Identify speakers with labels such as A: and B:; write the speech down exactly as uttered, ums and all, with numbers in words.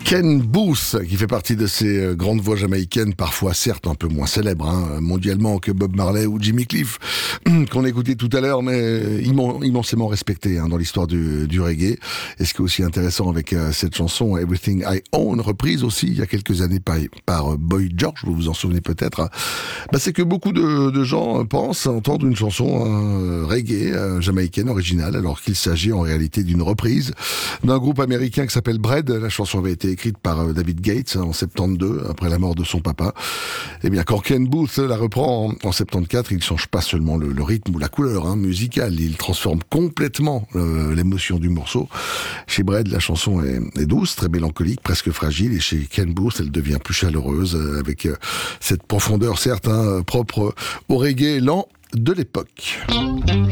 A: Ken Boothe, qui fait partie de ces grandes voix jamaïcaines, parfois certes un peu moins célèbres, hein, mondialement que Bob Marley ou Jimmy Cliff, qu'on écoutait tout à l'heure, mais immensément respecté hein, dans l'histoire du, du reggae. Et ce qui est aussi intéressant avec euh, cette chanson Everything I Own, reprise aussi il y a quelques années par, par Boy George, vous vous en souvenez peut-être, hein, bah, c'est que beaucoup de, de gens pensent entendre une chanson euh, reggae euh, jamaïcaine originale, alors qu'il s'agit en réalité d'une reprise d'un groupe américain qui s'appelle Bread. La chanson avait été écrite par David Gates en soixante-douze, après la mort de son papa. Et bien, quand Ken Boothe la reprend en, en soixante-quatorze, il ne change pas seulement le, le rythme ou la couleur hein, musicale, il transforme complètement euh, l'émotion du morceau. Chez Bread, la chanson est, est douce, très mélancolique, presque fragile, et chez Ken Boothe, elle devient plus chaleureuse, euh, avec euh, cette profondeur certes hein, propre au reggae lent de l'époque.